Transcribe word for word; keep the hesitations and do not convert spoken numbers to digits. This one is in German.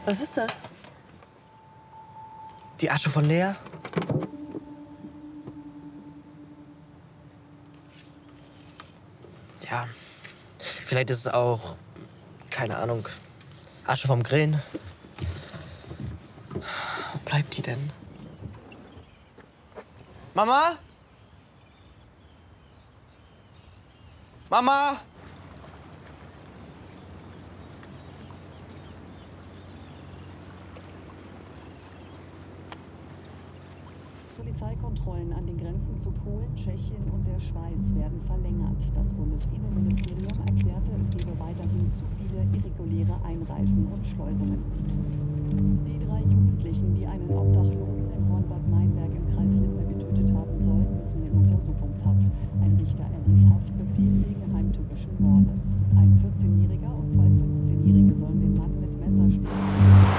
Was ist das? Die Asche von Lea? Ja, vielleicht ist es auch, keine Ahnung, Asche vom Grillen. Wo bleibt die denn? Mama? Mama? Polizeikontrollen an den Grenzen zu Polen, Tschechien und der Schweiz werden verlängert. Das Bundesinnenministerium erklärte, es gebe weiterhin zu viele irreguläre Einreisen und Schleusungen. Die drei Jugendlichen, die einen Obdachlosen in Hornbad Meinberg im Kreis Lippe getötet haben sollen, müssen in Untersuchungshaft. Ein Richter erließ